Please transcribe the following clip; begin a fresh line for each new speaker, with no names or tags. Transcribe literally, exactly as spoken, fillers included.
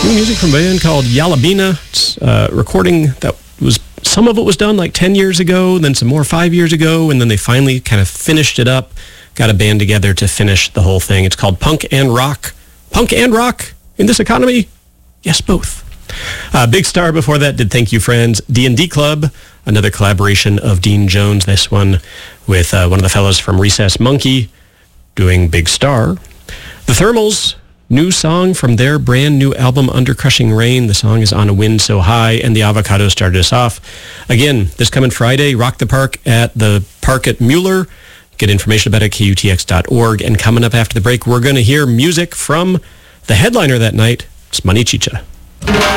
New music from a band called Yalabina. It's a recording that was, some of it was done like ten years ago, then some more five years ago, and then they finally kind of finished it up, got a band together to finish the whole thing. It's called Punk and Rock. Punk and rock in this economy? Yes, both. Uh, Big Star before that did Thank You Friends. D and D Club, another collaboration of Dean Jones, this one with uh, one of the fellows from Recess Monkey doing Big Star. The Thermals, new song from their brand new album, Under Crushing Rain. The song is On a Wind So High, and the Avocados started us off. Again, this coming Friday, Rock the Park at the Park at Mueller. Get information about it at K U T X dot org. And coming up after the break, we're going to hear music from the headliner that night. It's Money Chicha.